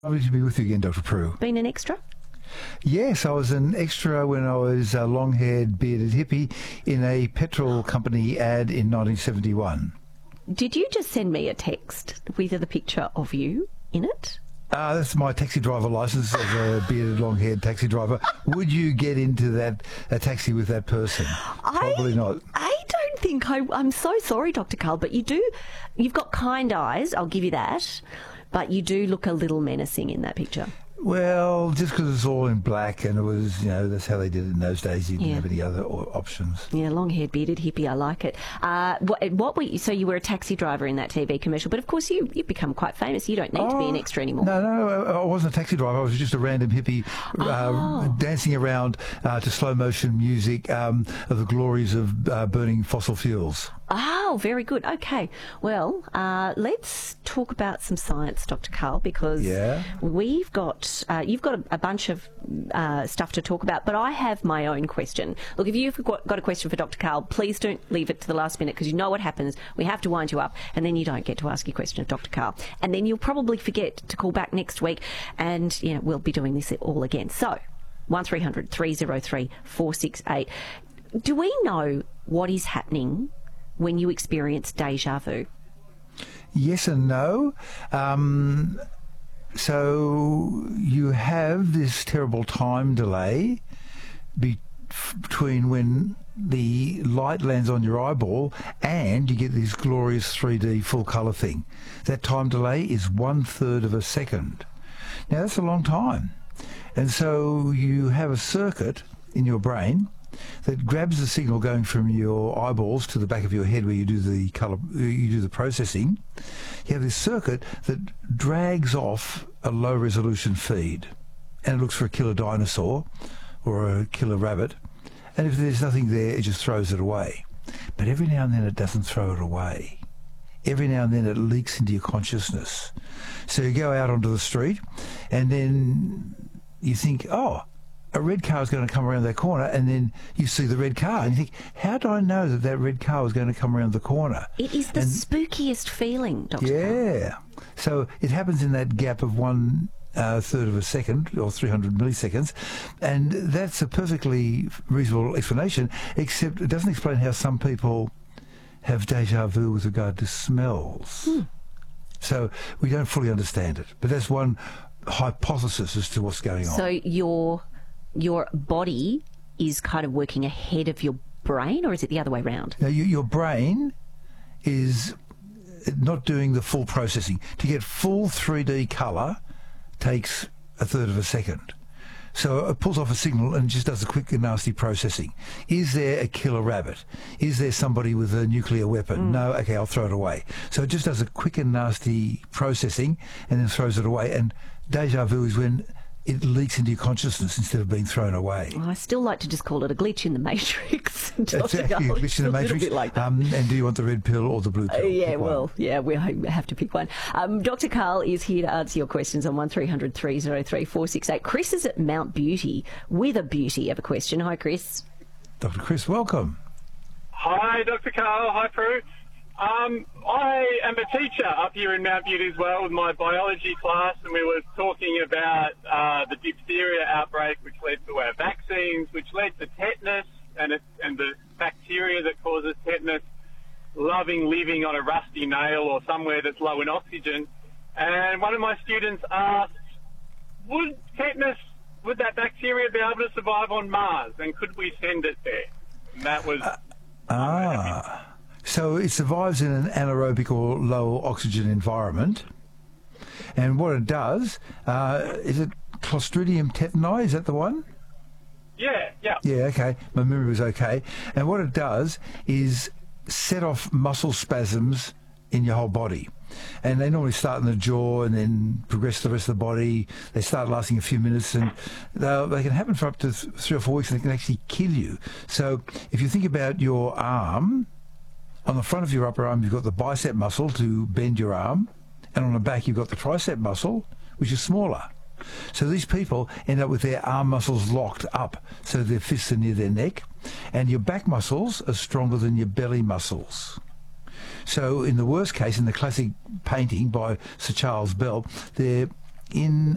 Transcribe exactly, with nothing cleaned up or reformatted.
Lovely to be with you again, Doctor Prue. Been an extra? Yes, I was an extra when I was a long-haired, bearded hippie in a petrol company ad in nineteen seventy-one. Did you just send me a text with the picture of you in it? Uh, that's my taxi driver licence as a bearded, long-haired taxi driver. Would you get into that a taxi with that person? Probably I, not. I don't think I... I'm so sorry, Doctor Carl, but you do... You've got kind eyes, I'll give you that, but you do look a little menacing in that picture. Well, just because it's all in black and it was, you know, that's how they did it in those days. You didn't Yeah. have any other o- options. Yeah, long-haired, bearded hippie, I like it. Uh, what, what were you, so you were a taxi driver in that T V commercial, but of course you, you've become quite famous. You don't need to be an extra anymore. No, no, I wasn't a taxi driver. I was just a random hippie uh, Oh. dancing around uh, to slow-motion music um, of the glories of uh, burning fossil fuels. Oh, very good. Okay. Well, uh, let's talk about some science, Doctor Carl, because Yeah. we've got, uh, you've got a, a bunch of uh, stuff to talk about, but I have my own question. Look, if you've got, got a question for Doctor Carl, please don't leave it to the last minute, because you know what happens. We have to wind you up, and then you don't get to ask your question of Doctor Carl. And then you'll probably forget to call back next week, and you know, we'll be doing this all again. So, one three hundred three oh three four six eight. Do we know what is happening when you experience deja vu? Yes and no. Um, so you have this terrible time delay be- between when the light lands on your eyeball and you get this glorious three D full colour thing. That time delay is one third of a second. Now that's a long time. And so you have a circuit in your brain that grabs the signal going from your eyeballs to the back of your head where you do the color, you do the processing. You have this circuit that drags off a low resolution feed, and it looks for a killer dinosaur or a killer rabbit. And if there's nothing there, it just throws it away. But every now and then it doesn't throw it away. Every now and then it leaks into your consciousness. So you go out onto the street, and then you think, oh, a red car is going to come around that corner, and then you see the red car, and you think, how do I know that that red car was going to come around the corner? It is the And- spookiest feeling, Doctor Carl. Yeah. So it happens in that gap of one uh, third of a second, or three hundred milliseconds, and that's a perfectly reasonable explanation, except it doesn't explain how some people have deja vu with regard to smells. Hmm. So we don't fully understand it. But that's one hypothesis as to what's going on. So your your body is kind of working ahead of your brain, or is it the other way round? Now, you, your brain is not doing the full processing. To get full three D colour takes a third of a second. So it pulls off a signal and just does a quick and nasty processing. Is there a killer rabbit? Is there somebody with a nuclear weapon? Mm. No, okay, I'll throw it away. So it just does a quick and nasty processing and then throws it away. And deja vu is when it leaks into your consciousness instead of being thrown away. Well, I still like to just call it a glitch in the matrix. It's Doctor actually a Carl. glitch in the It's a little matrix. bit like that. Um, and do you want the red pill or the blue pill? Uh, yeah, Pick one. well, yeah, we have to pick one. Um, Doctor Carl is here to answer your questions on one three hundred three oh three four six eight. Chris is at Mount Beauty with a beauty of a question. Hi, Chris. Doctor Chris, welcome. Hi, Doctor Carl. Hi, Prue. Um, I am a teacher up here in Mount Beauty as well with my biology class, and we were talking about uh, the diphtheria outbreak, which led to our vaccines, which led to tetanus and, it, and the bacteria that causes tetanus loving living on a rusty nail or somewhere that's low in oxygen. And one of my students asked, would tetanus, would that bacteria be able to survive on Mars, and could we send it there? And that was... Ah, so it survives in an anaerobic or low oxygen environment. And what it does, uh, is it Clostridium tetani? Is that the one? Yeah, yeah. Yeah, okay. My memory was okay. And what it does is set off muscle spasms in your whole body. And they normally start in the jaw and then progress to the rest of the body. They start lasting a few minutes, and they'll- they can happen for up to th- three or four weeks, and they can actually kill you. So if you think about your arm, on the front of your upper arm you've got the bicep muscle to bend your arm, and on the back you've got the tricep muscle, which is smaller. So these people end up with their arm muscles locked up so their fists are near their neck, and your back muscles are stronger than your belly muscles. So in the worst case, in the classic painting by Sir Charles Bell, they're in